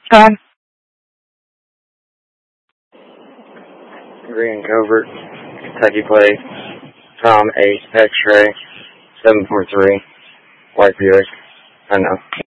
Time. Green Covert, Kentucky Plate, Tom 8, X-Ray, 743, White Buick, I know.